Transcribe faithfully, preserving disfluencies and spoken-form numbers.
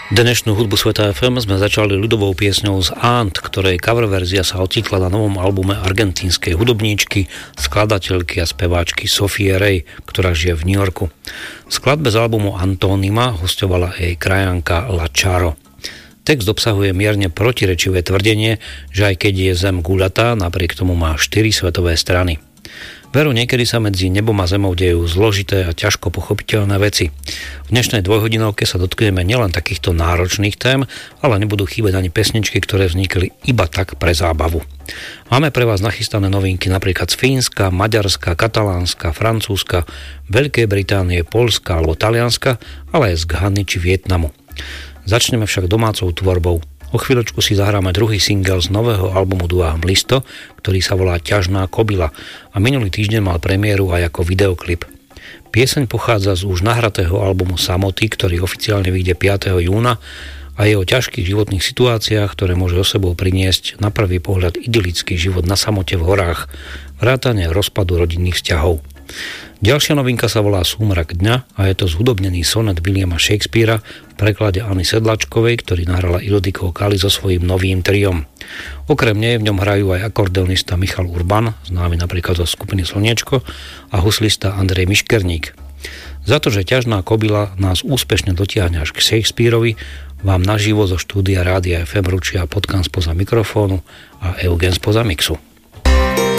Dnešnú hudbu Sveta ef em sme začali ľudovou piesňou z Ant, ktorej cover verzia sa ocitla na novom albume argentínskej hudobníčky, skladateľky a speváčky Sofie Rey, ktorá žije v New Yorku. V skladbe z albumu Antónima hostovala jej krajanka La Charo. Text obsahuje mierne protirečivé tvrdenie, že aj keď je Zem guľatá, napriek tomu má štyri svetové strany. Veru, niekedy sa medzi nebom a zemou dejú zložité a ťažko pochopiteľné veci. V dnešnej dvojhodinovke sa dotkneme nielen takýchto náročných tém, ale nebudú chýbať ani pesničky, ktoré vznikli iba tak pre zábavu. Máme pre vás nachystané novinky napríklad z Fínska, Maďarska, Katalánska, Francúzska, Veľkej Británie, Poľska alebo Talianska, ale aj z Ghany či Vietnamu. Začneme však domácou tvorbou. O chvíľočku si zahráme druhý single z nového albumu Dua Mlisto, ktorý sa volá Ťažná kobila a minulý týždeň mal premiéru aj ako videoklip. Pieseň pochádza z už nahratého albumu Samoty, ktorý oficiálne vyjde piateho júna a je o ťažkých životných situáciách, ktoré môže o sebou priniesť na prvý pohľad idylický život na samote v horách, vrátane rozpadu rodinných vzťahov. Ďalšia novinka sa volá Súmrak dňa a je to zhudobnený sonet Williama Shakespearea v preklade Anny Sedlačkovej, ktorý nahrala Ilodico Kali so svojím novým triom. Okrem nej v ňom hrajú aj akordeonista Michal Urban, známy napríklad zo skupiny Slniečko, a huslista Andrej Miškerník. Za to, že Ťažná kobila nás úspešne dotiahne až k Shakespearovi, vám naživo zo štúdia Rádia ef em ručia Potkan spoza mikrofónu a Eugen spoza mixu.